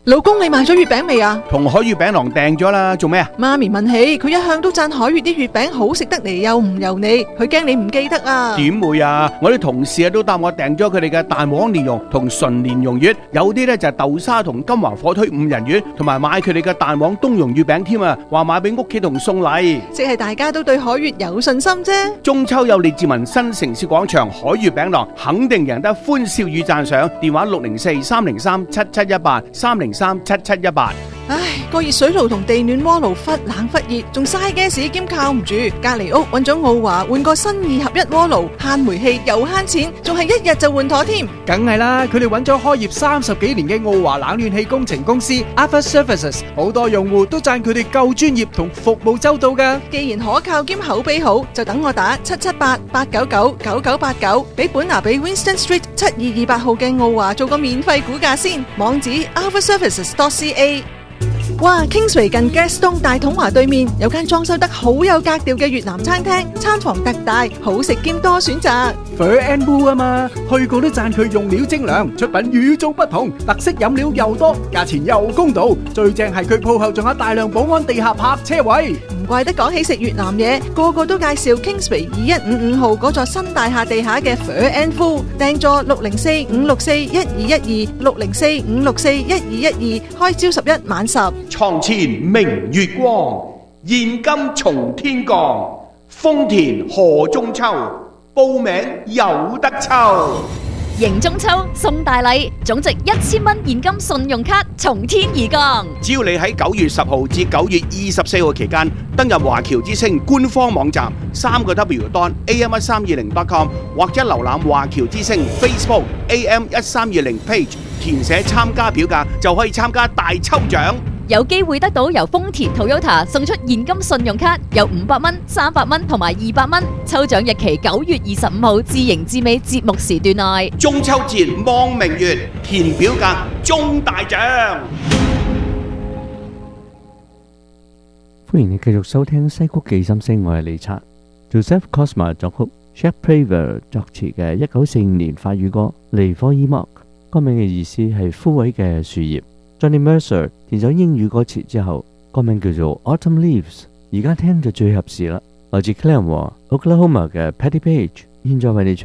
老公，你買咗月餅未啊？ 同海月餅郎訂咗啦，做咩啊？ 媽咪問起，佢一向都讚海月啲月餅好食得嚟，又唔油膩，佢驚你唔記得啊。 點會啊？我啲同事都答我訂咗佢哋嘅蛋黃蓮蓉同純蓮蓉月，有啲呢就係豆沙同金華火腿5仁月，同埋買佢哋嘅蛋黃冬蓉月餅添啊，話買俾屋企同送禮。 即係大家都對海月有信心啫。 中秋有列治文新城市廣場海月餅郎，肯定贏得歡笑與讚賞。電話604-303-7718 唉，個熱水爐同地暖鍋爐忽冷忽熱，仲嘥gas兼靠唔住。隔籬屋揾咗奧華換個新2合1鍋爐，慳煤氣又慳錢，仲係1日就換妥添。 梗係啦，佢哋揾咗開業30幾年嘅奧華冷暖氣工程公司 Alpha Services， 好多用戶都讚佢哋夠專業同服務周到噶。 既然可靠兼口碑好，就等我打778-899-9989，俾本拿比 Winston Street 7228號嘅奧華做個免費估價先。網址 alphaservices.ca。哇 Kingsway 近 Gaston 大統華對面有間裝修得好有格調嘅越南餐廳，餐房特大，好食兼多選擇。 Fur and Wool 啊嘛，去過都讚佢用料精良，出品與眾不同，特色飲料又多，價錢又公道，最正係佢鋪後仲有大量保安地下泊車位。 唔怪得講起食越南嘢，個個都介紹 Kingsway 2155號嗰座新大廈地下嘅 Fur and Wool， 訂座604-564-1212 604-564-1212，開朝11晚10。 床前明月光，現金從天降，豐田賀中秋，報名有得抽。 迎中秋送大禮，總值1000蚊現金信用卡從天而降。 只要你喺9月10號至9月24號期間登入華僑之星官方網站3w.am1320.com 或者瀏覽華僑之星 Facebook AM1320 page， 填寫參加表格就可以參加大抽獎。 有機會得到由豐田 Toyota 送出現金信用卡，有500蚊、300蚊同埋200蚊。抽獎日期9月25號至迎至美節目時段內。 中秋節望明月，填表格中大獎。 歡迎你繼續收聽西曲記心聲，我係李察。Joseph Cosma 作曲 ，Jacques Prévert 作詞嘅1945年法語歌《Les Feuilles Mortes》，歌名嘅意思係枯萎嘅樹葉。Johnny Mercer 填咗英語歌詞之後，歌名叫做 Autumn Leaves， 而家聽就最合時啦。來自 Claremore Oklahoma 嘅 Patty Page， 現在為你唱。